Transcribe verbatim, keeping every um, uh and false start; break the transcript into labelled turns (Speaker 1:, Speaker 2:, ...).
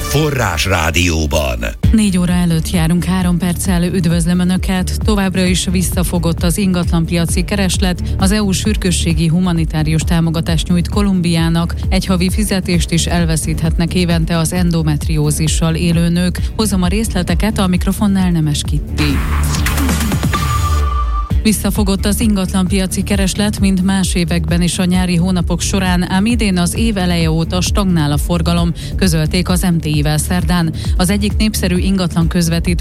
Speaker 1: Forrás Rádióban.
Speaker 2: Négy óra előtt járunk, három perccel üdvözlöm Önöket. Továbbra is visszafogott az ingatlanpiaci kereslet. Az é u sürgősségi humanitárius támogatást nyújt Kolumbiának. Egy havi fizetést is elveszíthetnek évente az endometriózissal élő nők. Hozom a részleteket, a mikrofonnál Nemes Kitti. Visszafogott az ingatlanpiaci kereslet, mint más években is a nyári hónapok során, ám idén az év eleje óta stagnál a forgalom, közölték az em té i-vel szerdán. Az egyik népszerű ingatlan közvetítő